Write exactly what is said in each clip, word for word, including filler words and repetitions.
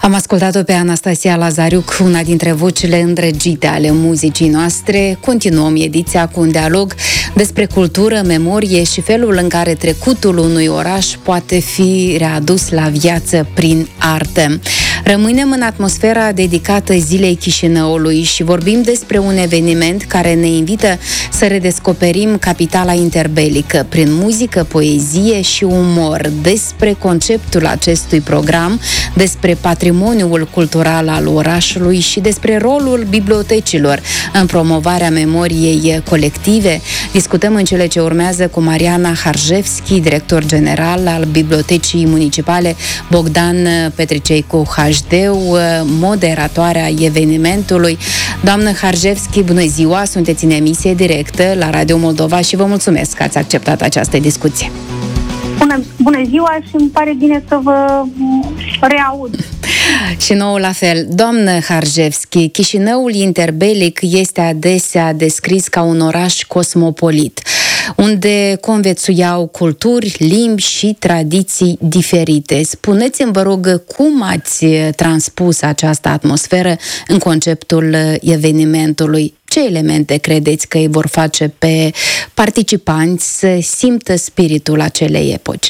Am ascultat-o pe Anastasia Lazariuc, una dintre vocile îndrăgite ale muzicii noastre. Continuăm ediția cu un dialog despre cultură, memorie și felul în care trecutul unui oraș poate fi readus la viață prin artă. Rămânem în atmosfera dedicată Zilei Chișinăului și vorbim despre un eveniment care ne invită să redescoperim capitala interbelică prin muzică, poezie și umor. Despre conceptul acestui program, despre patrimoniul cultural al orașului și despre rolul bibliotecilor în promovarea memoriei colective. Discutăm în cele ce urmează cu Mariana Harjevski, director general al Bibliotecii Municipale Bogdan Petricei cu H D, moderatoarea evenimentului. Doamnă Harjevski, bună ziua! Sunteți în emisie directă la Radio Moldova și vă mulțumesc că ați acceptat această discuție. Bună, bună ziua și îmi pare bine să vă reaud. Și nouă la fel. Doamnă Harjevski, Chișinăul interbelic este adesea descris ca un oraș cosmopolit, unde conviețuiau culturi, limbi și tradiții diferite. Spuneți-mi, vă rog, cum ați transpus această atmosferă în conceptul evenimentului? Ce elemente credeți că îi vor face pe participanți să simtă spiritul acelei epoci?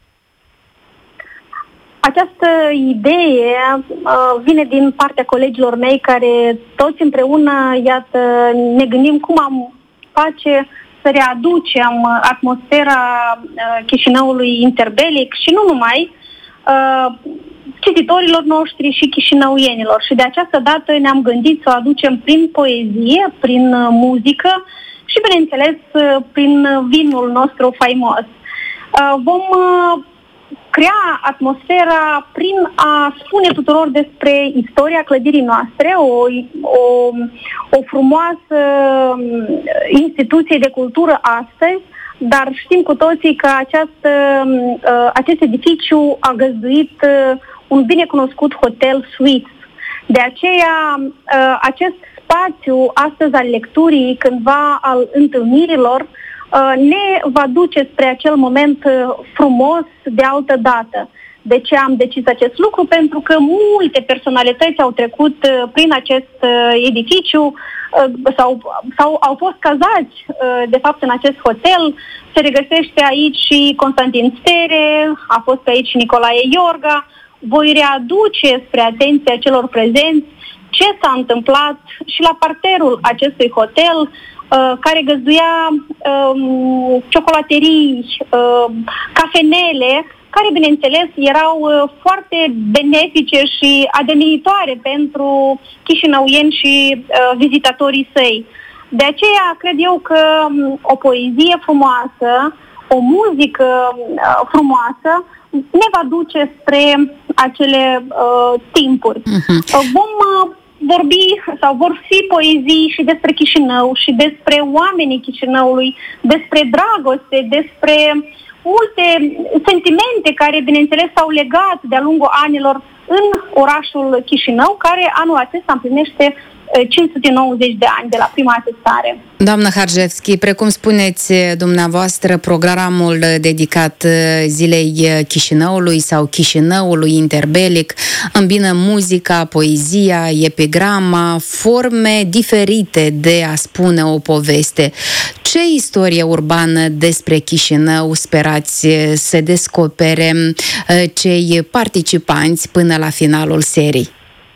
Această idee uh, vine din partea colegilor mei care toți împreună, iată, ne gândim cum am face să readucem atmosfera uh, Chișinăului interbelic și nu numai uh, cititorilor noștri și chișinăuienilor. Și de această dată ne-am gândit să o aducem prin poezie, prin uh, muzică și, bineînțeles, uh, prin vinul nostru faimos. Uh, vom uh, crea atmosfera prin a spune tuturor despre istoria clădirii noastre, o, o, o frumoasă instituție de cultură astăzi, dar știm cu toții că această, acest edificiu a găzduit un binecunoscut hotel suite. De aceea, acest spațiu astăzi al lecturii, cândva al întâlnirilor, ne va duce spre acel moment frumos de altă dată. De ce am decis acest lucru? Pentru că multe personalități au trecut prin acest edificiu sau, sau au fost cazați, de fapt, în acest hotel. Se regăsește aici și Constantin Stere, a fost pe aici și Nicolae Iorga. Voi readuce spre atenția celor prezenți ce s-a întâmplat și la parterul acestui hotel, care găzduia um, ciocolaterii, um, cafenele, care, bineînțeles, erau uh, foarte benefice și ademinitoare pentru chișinăuieni și uh, vizitatorii săi. De aceea, cred eu că um, o poezie frumoasă, o muzică uh, frumoasă, ne va duce spre acele uh, timpuri. Uh-huh. Uh, vom... Uh, vorbi sau vor fi poezii și despre Chișinău și despre oamenii Chișinăului, despre dragoste, despre multe sentimente care, bineînțeles, s-au legat de-a lungul anilor în orașul Chișinău, care anul acesta împlinește cinci sute nouăzeci de ani de la prima atestare. Doamnă Harjevski, precum spuneți dumneavoastră, programul dedicat Zilei Chișinăului sau Chișinăului interbelic îmbină muzica, poezia, epigrama, forme diferite de a spune o poveste. Ce istorie urbană despre Chișinău sperați să descopere cei participanți până la finalul serii?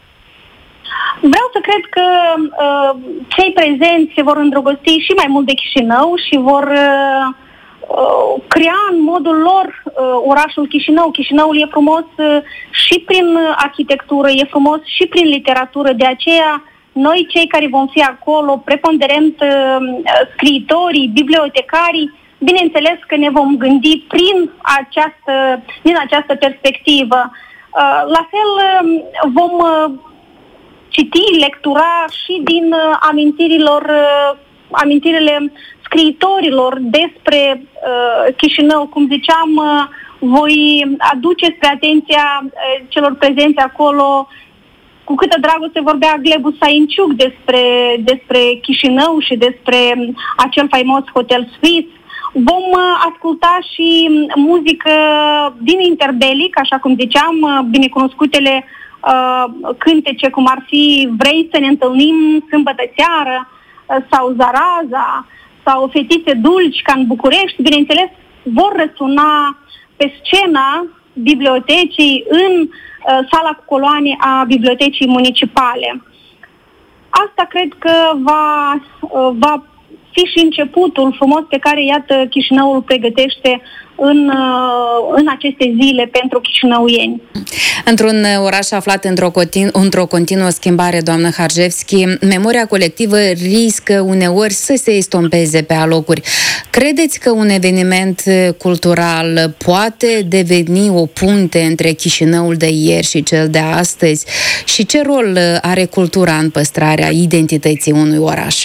Vreau să cred că uh, cei prezenți se vor îndrăgosti și mai mult de Chișinău și vor uh, uh, crea în modul lor uh, orașul Chișinău. Chișinăul e frumos uh, și prin arhitectură, e frumos și prin literatură. De aceea, noi cei care vom fi acolo, preponderent uh, scriitorii, bibliotecarii, bineînțeles că ne vom gândi prin această, din această perspectivă. Uh, la fel uh, vom... Uh, citi, lectura și din uh, amintirilor, uh, amintirile scriitorilor despre uh, Chișinău. Cum ziceam, uh, voi aduce spre atenția uh, celor prezenți acolo cu câtă dragoste vorbea Glebu Sainciuc despre, despre Chișinău și despre acel faimos hotel suite. Vom uh, asculta și muzică din interbelic, așa cum ziceam, uh, binecunoscutele uh, cântece cum ar fi Vrei să ne întâlnim sâmbătă seară uh, sau Zaraza sau Fetițe dulci ca în București, bineînțeles, vor răsuna pe scena bibliotecii în uh, sala cu coloane a bibliotecii municipale. Asta cred că va, uh, va fi și începutul frumos pe care, iată, Chișinăul pregătește în, în aceste zile pentru chișinăuieni. Într-un oraș aflat într-o, continu- într-o continuă schimbare, doamnă Harjevski, memoria colectivă riscă uneori să se estompeze pe alocuri. Credeți că un eveniment cultural poate deveni o punte între Chișinăul de ieri și cel de astăzi? Și ce rol are cultura în păstrarea identității unui oraș?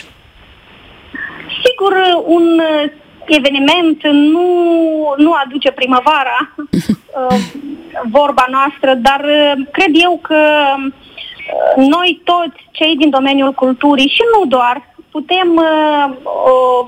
Sigur, un eveniment nu, nu aduce primăvara, vorba noastră, dar cred eu că noi toți, cei din domeniul culturii și nu doar, putem uh,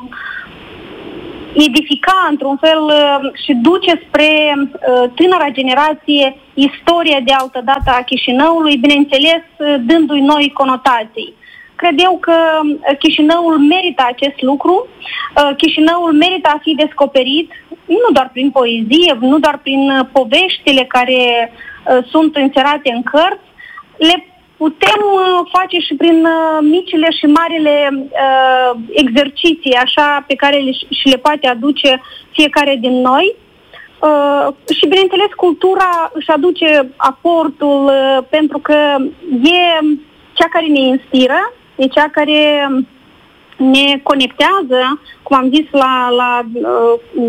edifica într-un fel și duce spre uh, tânăra generație istoria de altădată a Chișinăului, bineînțeles dându-i noi conotații. Cred eu că Chișinăul merită acest lucru, Chișinăul merită a fi descoperit, nu doar prin poezie, nu doar prin poveștile care sunt înserate în cărți, le putem face și prin micile și marile exerciții, așa, pe care și le poate aduce fiecare din noi. Și, bineînțeles, cultura își aduce aportul pentru că e cea care ne inspiră, e cea care ne conectează, cum am zis, la, la uh,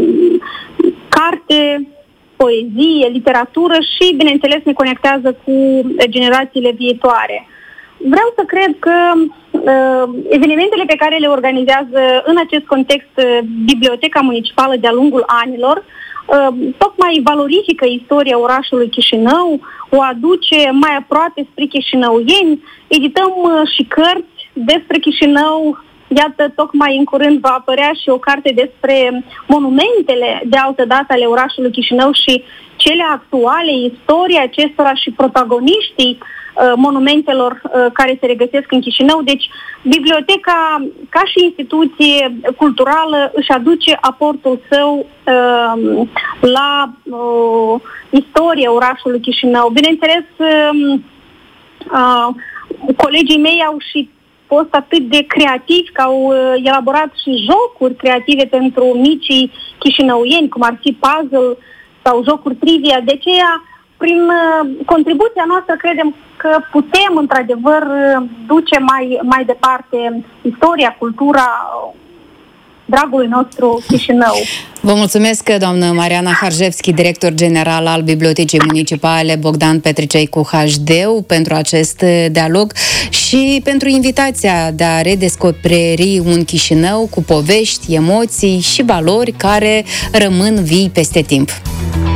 carte, poezie, literatură și, bineînțeles, ne conectează cu generațiile viitoare. Vreau să cred că uh, evenimentele pe care le organizează în acest context uh, Biblioteca Municipală de-a lungul anilor uh, tocmai valorifică istoria orașului Chișinău, o aduce mai aproape spre chișinăuieni. Edităm uh, și cărți despre Chișinău. Iată, tocmai în curând va apărea și o carte despre monumentele de altă dată ale orașului Chișinău și cele actuale, istoria acestora și protagoniștii uh, monumentelor uh, care se regăsesc în Chișinău. Deci, biblioteca, ca și instituție culturală, își aduce aportul său uh, la uh, istoria orașului Chișinău. Bineînțeles, uh, uh, colegii mei au și fost atât de creativi că au uh, elaborat și jocuri creative pentru micii chișinăuieni, cum ar fi puzzle sau jocuri trivia. De aceea, prin uh, contribuția noastră, credem că putem, într-adevăr, uh, duce mai, mai departe istoria, cultura uh, dragului nostru Chișinău. Vă mulțumesc, doamnă Mariana Harjevski, director general al Bibliotecii Municipale Bogdan Petricei cu H D, pentru acest dialog și pentru invitația de a redescoperi un Chișinău cu povești, emoții și valori care rămân vii peste timp.